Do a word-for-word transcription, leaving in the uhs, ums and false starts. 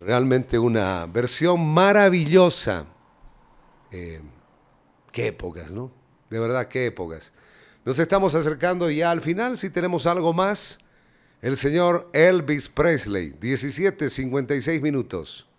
Realmente una versión maravillosa. Eh, qué épocas, ¿no? De verdad, qué épocas. Nos estamos acercando ya al final. Si tenemos algo más, el señor Elvis Presley, diecisiete cincuenta y seis minutos.